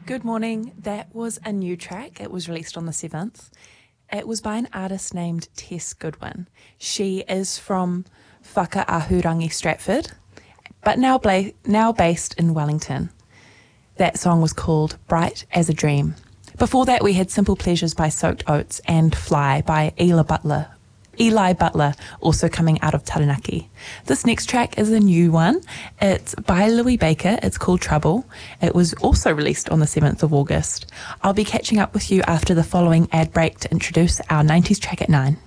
Good morning. That was a new track. It was released on the 7th. It was by an artist named Tess Goodwin. She is from Whakaahurangi, Stratford, but now based in Wellington. That song was called Bright as a Dream. Before that, we had Simple Pleasures by Soaked Oats and Fly by Eli Butler, also coming out of Taranaki. This next track is a new one. It's by Louis Baker. It's called Trouble. It was also released on the 7th of August. I'll be catching up with you after the following ad break to introduce our 90s track at 9.